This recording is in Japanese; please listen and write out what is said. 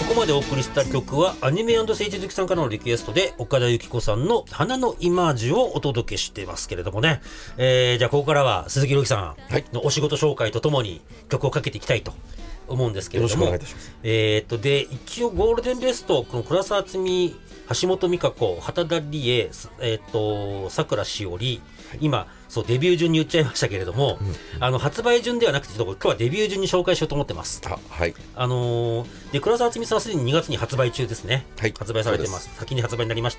ここまでお送りした曲はアニメ&政治好きさんからのリクエストで岡田由紀子さんの花のイマージュをお届けしてますけれどもね、じゃあここからは鈴木亮樹さんのお仕事紹介とともに曲をかけていきたいと思うんですけれども、 よろしくお願いいたします。 で一応ゴールデンベスト、この倉沢敦美、橋本美香子、畑田理恵、さくらしおり、今そうデビュー順に言っちゃいましたけれども、発売順ではなくてちょっと今日はデビュー順に紹介しようと思ってます。 はい。 で倉沢敦美さんはすでに2月に発売中ですね、 はい、 発売されてます。先に発売になりまし